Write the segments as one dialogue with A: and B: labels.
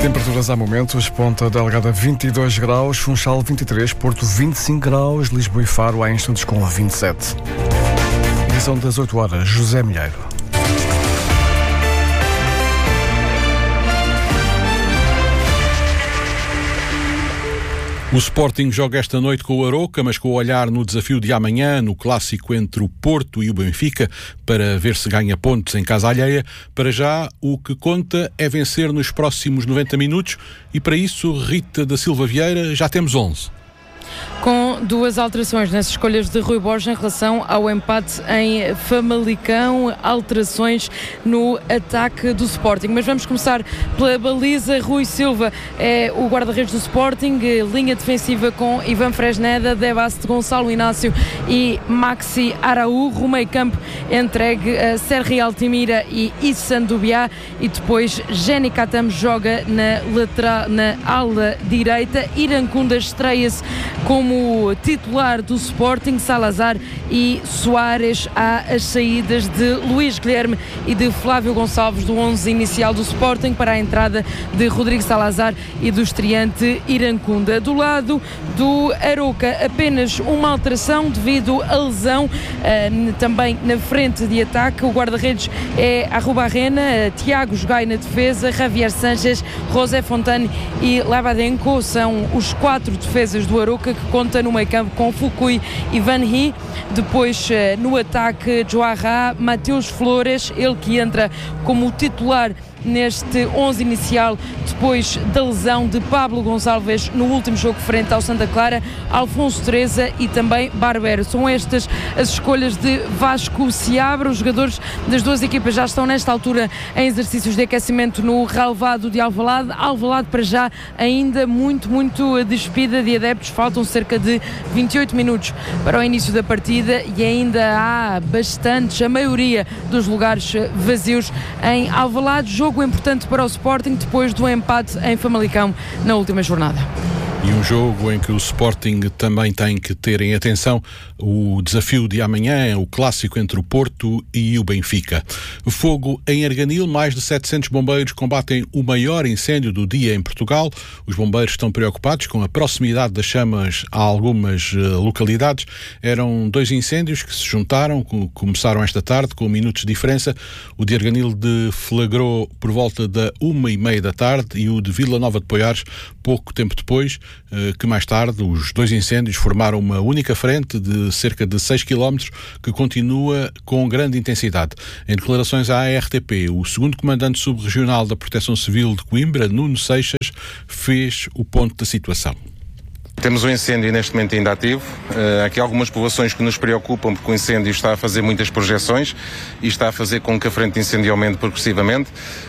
A: Temperaturas há momentos, Ponta Delgada 22 graus, Funchal 23, Porto 25 graus, Lisboa e Faro há instantes com 27. Edição das 8 horas, José Milheiro.
B: O Sporting joga esta noite com o Arouca, mas com o olhar no desafio de amanhã, no clássico entre o Porto e o Benfica, para ver se ganha pontos em casa alheia. Para já, o que conta é vencer nos próximos 90 minutos e, para isso, Rita da Silva Vieira, já temos 11.
C: Com duas alterações nas escolhas de Rui Borges em relação ao empate em Famalicão, alterações no ataque do Sporting. Mas vamos começar pela baliza. Rui Silva é o guarda-redes do Sporting, linha defensiva com Ivan Fresneda, Debaste, Gonçalo Inácio e Maxi Araújo, meio campo entregue a Sergi Altimira e Issan Dubiá, e depois Jenny Katam joga na ala direita. Irancunda estreia-se como titular do Sporting, Salazar e Soares às saídas de Luís Guilherme e de Flávio Gonçalves do 11 inicial do Sporting, para a entrada de Rodrigo Salazar e do estreante Irancunda. Do lado do Arouca, apenas uma alteração devido à lesão também na frente de ataque. O guarda-redes é Arrubarrena, Tiago Jogai na defesa, Javier Sánchez, José Fontane e Labadenko são os 4 defesas do Arouca, que conta no meio campo com Fukui e Van Hee. Depois no ataque, Joarra, Mateus Flores, ele que entra como titular neste 11 inicial depois da lesão de Pablo Gonçalves no último jogo frente ao Santa Clara, Alfonso Teresa e também Barbero. São estas as escolhas de Vasco Seabra. Os jogadores das duas equipas já estão nesta altura em exercícios de aquecimento no relvado de Alvalade. Alvalade para já ainda muito despida de adeptos, faltam cerca de 28 minutos para o início da partida e ainda há bastantes, a maioria dos lugares vazios em Alvalade. Jogo importante para o Sporting depois do empate em Famalicão na última jornada.
B: E um jogo em que o Sporting também tem que ter em atenção o desafio de amanhã, o clássico entre o Porto e o Benfica. Fogo em Arganil, mais de 700 bombeiros combatem o maior incêndio do dia em Portugal. Os bombeiros estão preocupados com a proximidade das chamas a algumas localidades. Eram 2 incêndios que se juntaram, começaram esta tarde com minutos de diferença. O de Arganil deflagrou por volta da 1h30 da tarde e o de Vila Nova de Poiares pouco tempo depois, que mais tarde os 2 incêndios formaram uma única frente de cerca de 6 km que continua com grande intensidade. Em declarações à RTP, o segundo comandante subregional da Proteção Civil de Coimbra, Nuno Seixas, fez o ponto da situação.
D: Temos um incêndio neste momento ainda ativo. Há aqui algumas povoações que nos preocupam porque o incêndio está a fazer muitas projeções e está a fazer com que a frente de incêndio aumente progressivamente.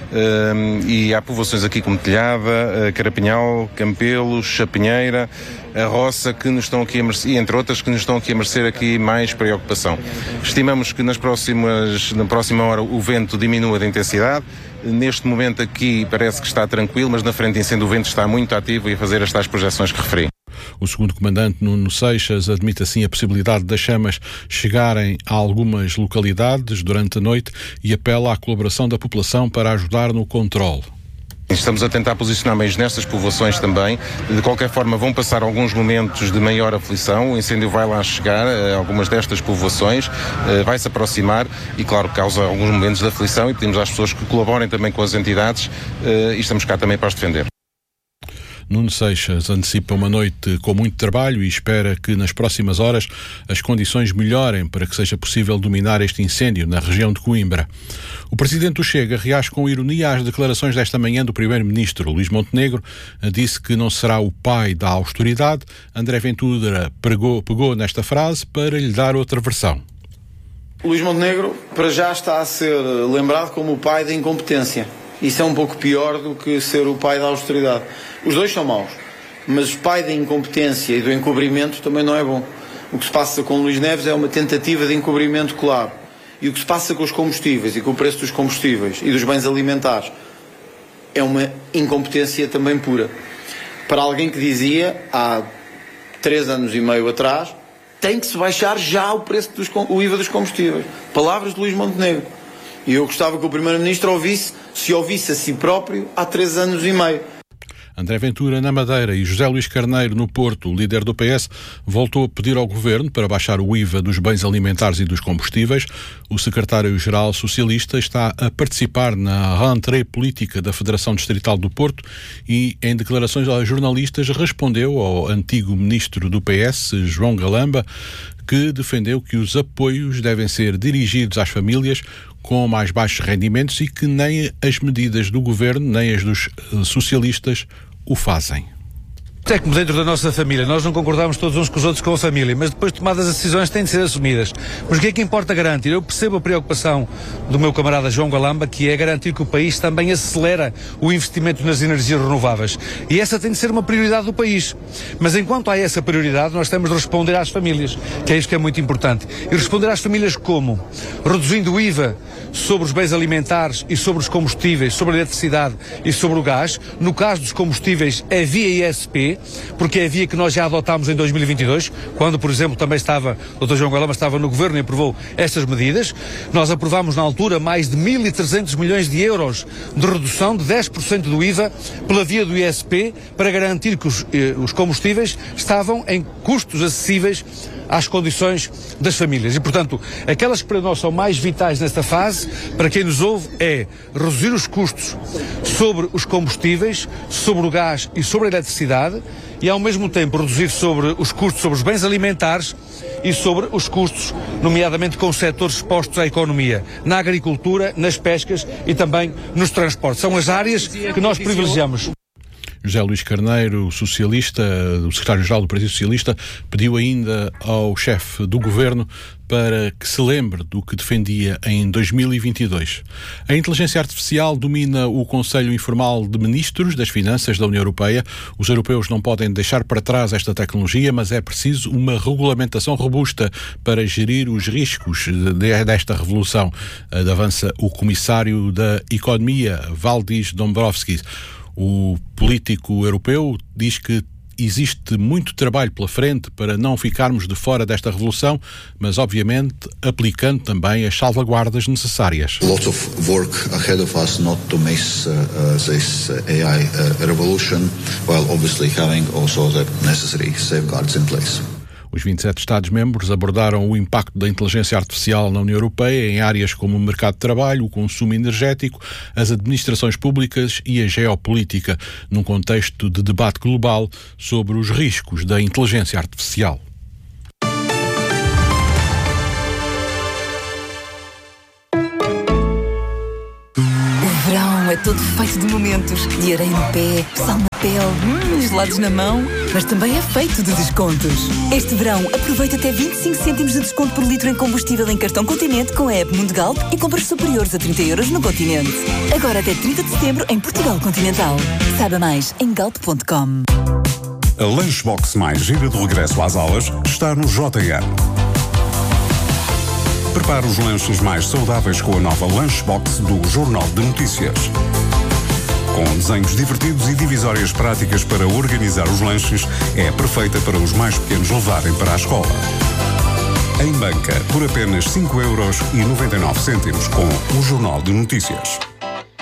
D: E há povoações aqui como Telhada, Carapinhal, Campelos, Chapinheira, a Roça, que nos estão aqui a merecer, e entre outras que nos estão aqui a merecer aqui mais preocupação. Estimamos que na próxima hora o vento diminua de intensidade. Neste momento aqui parece que está tranquilo, mas na frente de incêndio o vento está muito ativo e a fazer estas projeções que referi.
B: O segundo comandante, Nuno Seixas, admite assim a possibilidade das chamas chegarem a algumas localidades durante a noite e apela à colaboração da população para ajudar no controle.
D: Estamos a tentar posicionar meios nestas povoações também. De qualquer forma, vão passar alguns momentos de maior aflição. O incêndio vai lá chegar a algumas destas povoações, vai-se aproximar e, claro, causa alguns momentos de aflição e pedimos às pessoas que colaborem também com as entidades e estamos cá também para as defender.
B: Nuno Seixas antecipa uma noite com muito trabalho e espera que nas próximas horas as condições melhorem para que seja possível dominar este incêndio na região de Coimbra. O presidente do Chega reage com ironia às declarações desta manhã do primeiro-ministro. Luís Montenegro disse que não será o pai da austeridade. André Ventura pegou nesta frase para lhe dar outra versão.
E: Luís Montenegro para já está a ser lembrado como o pai da incompetência. Isso é um pouco pior do que ser o pai da austeridade. Os dois são maus, mas o pai da incompetência e do encobrimento também não é bom. O que se passa com Luís Neves é uma tentativa de encobrimento claro. E o que se passa com os combustíveis e com o preço dos combustíveis e dos bens alimentares é uma incompetência também pura. Para alguém que dizia, há 3 anos e meio atrás, tem que se baixar já o preço o IVA dos combustíveis. Palavras de Luís Montenegro. E eu gostava que o Primeiro-Ministro se ouvisse a si próprio há 3 anos e meio.
B: André Ventura na Madeira e José Luís Carneiro no Porto, o líder do PS, voltou a pedir ao Governo para baixar o IVA dos bens alimentares e dos combustíveis. O secretário-geral socialista está a participar na rentrée política da Federação Distrital do Porto e, em declarações aos jornalistas, respondeu ao antigo ministro do PS, João Galamba, que defendeu que os apoios devem ser dirigidos às famílias com mais baixos rendimentos e que nem as medidas do Governo, nem as dos socialistas o fazem.
F: É como dentro da nossa família, nós não concordamos todos uns com os outros com a família, mas depois de tomadas as decisões têm de ser assumidas. Mas o que é que importa garantir? Eu percebo a preocupação do meu camarada João Galamba, que é garantir que o país também acelera o investimento nas energias renováveis. E essa tem de ser uma prioridade do país. Mas enquanto há essa prioridade, nós temos de responder às famílias, que é isso que é muito importante. E responder às famílias como? Reduzindo o IVA sobre os bens alimentares e sobre os combustíveis, sobre a eletricidade e sobre o gás. No caso dos combustíveis é via ISP, porque é a via que nós já adotámos em 2022, quando, por exemplo, também o Dr. João Galamba estava no Governo e aprovou estas medidas. Nós aprovámos na altura mais de 1.300 milhões de euros de redução de 10% do IVA pela via do ISP para garantir que os combustíveis estavam em custos acessíveis às condições das famílias. E, portanto, aquelas que para nós são mais vitais nesta fase, para quem nos ouve, é reduzir os custos sobre os combustíveis, sobre o gás e sobre a eletricidade e, ao mesmo tempo, reduzir sobre os custos sobre os bens alimentares e sobre os custos, nomeadamente com setores expostos à economia, na agricultura, nas pescas e também nos transportes. São as áreas que nós privilegiamos.
B: José Luís Carneiro, socialista, o secretário-geral do Partido Socialista, pediu ainda ao chefe do Governo para que se lembre do que defendia em 2022. A inteligência artificial domina o Conselho Informal de Ministros das Finanças da União Europeia. Os europeus não podem deixar para trás esta tecnologia, mas é preciso uma regulamentação robusta para gerir os riscos desta revolução, avança o comissário da Economia, Valdis Dombrovskis. O político europeu diz que existe muito trabalho pela frente para não ficarmos de fora desta revolução, mas obviamente aplicando também as salvaguardas necessárias.
G: Lots of work ahead of us not to miss this AI revolution, while obviously having also the necessary safeguards in place.
B: Os 27 Estados-membros abordaram o impacto da inteligência artificial na União Europeia em áreas como o mercado de trabalho, o consumo energético, as administrações públicas e a geopolítica, num contexto de debate global sobre os riscos da inteligência artificial.
H: O verão é todo feito de momentos, de areia no pé, sal na pele, gelados na mão, mas também é feito de descontos. Este verão, aproveita até 25 cêntimos de desconto por litro em combustível em cartão Continente com a app Mundo Galp e compras superiores a 30 € no Continente. Agora até 30 de setembro em Portugal Continental. Saiba mais em galp.com.
I: A Lunchbox mais gira de regresso às aulas está no JN. Prepare os lanches mais saudáveis com a nova Lunchbox do Jornal de Notícias. Com desenhos divertidos e divisórias práticas para organizar os lanches, é perfeita para os mais pequenos levarem para a escola. Em banca, por apenas 5,99 € com o Jornal de Notícias.